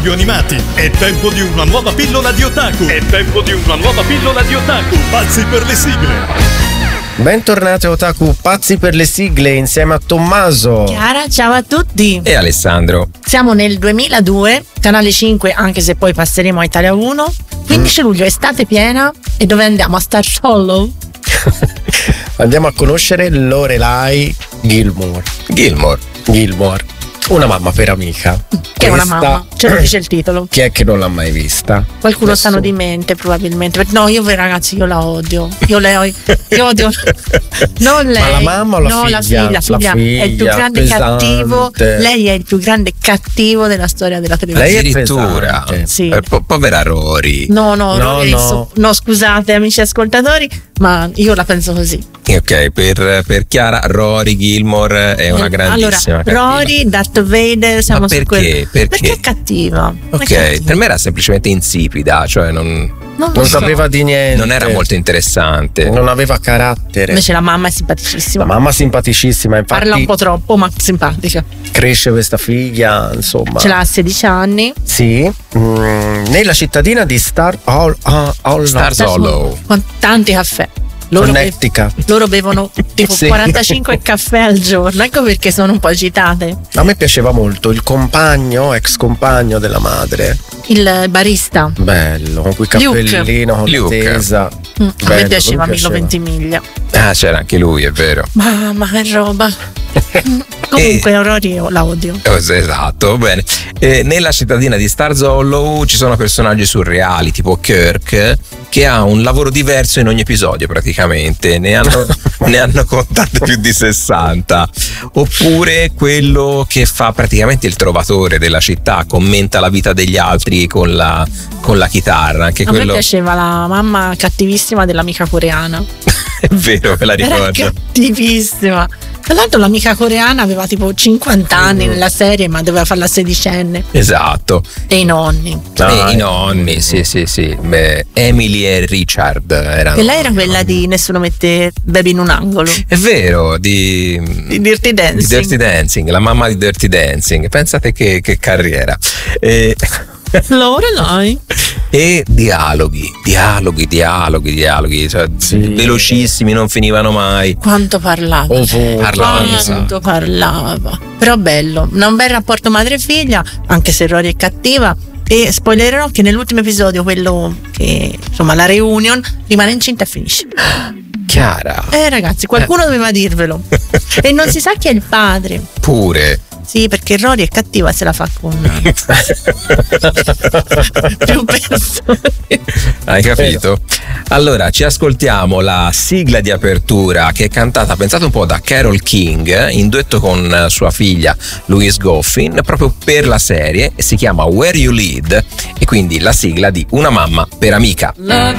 radio animati. È tempo di una nuova pillola di otaku. Pazzi per le sigle. Bentornati Otaku Pazzi per le sigle insieme a Tommaso, Chiara, ciao a tutti. E Alessandro. Siamo nel 2002, Canale 5, anche se poi passeremo a Italia 1. 15 luglio, estate piena. E dove andiamo? A Star Hollow? Andiamo a conoscere Lorelai Gilmore, una mamma per amica. Che è una mamma, ce lo dice il titolo. Chi è che non l'ha mai vista? Qualcuno sanno di mente probabilmente. No, io ragazzi, io la odio. Io odio. Non lei. Ma la mamma o la no, figlia? La figlia è il più grande cattivo. Lei è il più grande cattivo della storia della televisione. Lei addirittura. Sì. Povera Rory. No, scusate amici ascoltatori, ma io la penso così. Ok, per Chiara Rory Gilmore è una grandissima allora, Rory, Darth Vader, siamo su quello. Perché è cattiva. Ok, per me era semplicemente insipida, cioè non sapeva di niente. Non era molto interessante. Non aveva carattere. Invece la mamma è simpaticissima. La mamma simpaticissima, infatti. Parla un po' troppo, ma simpatica. Cresce questa figlia, insomma. Ce l'ha a 16 anni. Sì. Nella cittadina di Stars Hollow. Con tanti caffè. Loro bevono tipo 45 caffè al giorno. Ecco perché sono un po' agitate. A me piaceva molto il ex compagno della madre, il barista. Bello, con quel cappellino, con la tesa. A me piaceva Milo Ventimiglia. Ah, c'era anche lui, è vero. Mamma che roba. Comunque Rory la odio. Esatto, bene. Nella cittadina di Stars Hollow ci sono personaggi surreali tipo Kirk, che ha un lavoro diverso in ogni episodio praticamente. Ne hanno contate più di 60. Oppure quello che fa praticamente il trovatore della città, commenta la vita degli altri con la chitarra. Anche a me piaceva la mamma cattivissima dell'amica coreana. È vero, me la ricordo. Era cattivissima. Tra l'altro l'amica coreana aveva tipo 50 anni nella serie, ma doveva fare la sedicenne. Esatto. E i nonni. I nonni, sì. Beh, Emily e Richard erano. E lei era quella di Nessuno mette Baby in un angolo. È vero, di Dirty Dancing. Di Dirty Dancing, la mamma di Dirty Dancing. Pensate che carriera. Lorelai. E dialoghi, cioè velocissimi, non finivano mai. Quanto parlava. Parlava. Però bello, un bel rapporto madre-figlia, anche se Rory è cattiva. E spoilererò che nell'ultimo episodio, quello che insomma la reunion, rimane incinta e finisce. Chiara. Ragazzi, qualcuno doveva dirvelo. E non si sa chi è il padre. Pure. Sì, perché Rory è cattiva se la fa con più persone. Hai capito? Allora, ci ascoltiamo la sigla di apertura che è cantata, pensate un po', da Carole King in duetto con sua figlia Louise Goffin, proprio per la serie, e si chiama Where You Lead, e quindi la sigla di Una mamma per amica. Love